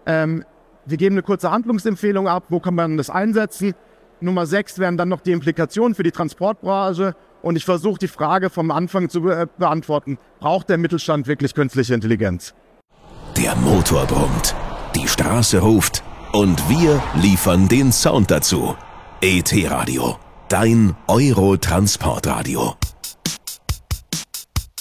Wir geben eine kurze Handlungsempfehlung ab, wo kann man das einsetzen. Nummer 6 wären dann noch die Implikationen für die Transportbranche. Und ich versuche die Frage vom Anfang zu beantworten. Braucht der Mittelstand wirklich künstliche Intelligenz? Der Motor brummt, die Straße ruft und wir liefern den Sound dazu. ET Radio, dein Euro-Transportradio.